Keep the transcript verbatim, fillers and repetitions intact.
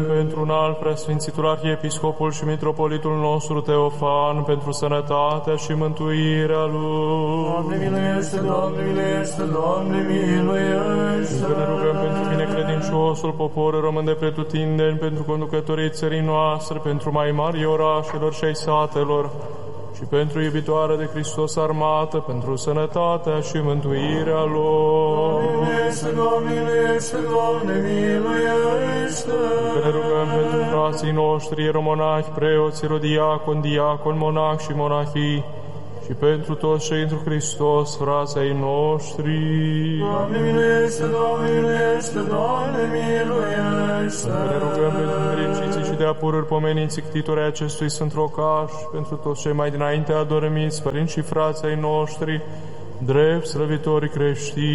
Pentru un alt preasfințitul arhiepiscopul și mitropolitul nostru Teofan, pentru sănătatea și mântuirea lui. Doamne miluiește, Doamne miluiește, Doamne miluiește. Să ne rugăm pentru binecredinciosul popor român de pretutindeni, pentru conducătorii țării noastre, pentru mai mari orașelor și ai satelor, și pentru iubitoarea de Hristos armată, pentru sănătatea și mântuirea lor. Doamne miluiește, Doamne miluiește, Doamne miluiește. Să ne rugăm pentru frații noștri, ieromonahi, preoți, erodiacon, diacon, monah și monahii, și pentru toți cei întru Hristos, frații ai noștri. Doamne miluiește, Doamne miluiește, Doamne miluiește. Să ne rugăm pentru fericiții și de apurări pomeniți ctitorii acestui sfânt locaș, pentru toți cei mai dinainte adormiți, părinți și frații ai noștri, drept slăvitorii creștini.